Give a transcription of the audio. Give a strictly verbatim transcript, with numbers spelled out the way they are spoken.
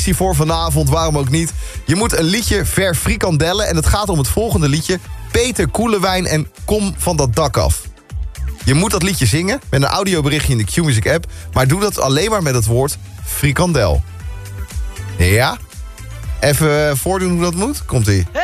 voor vanavond, waarom ook niet. Je moet een liedje verfrikandellen en het gaat om het volgende liedje. Peter Koelewijn en Kom van dat dak af. Je moet dat liedje zingen met een audioberichtje in de Q-Music app, maar doe dat alleen maar met het woord frikandel. Ja? Even voordoen hoe dat moet? Komt-ie.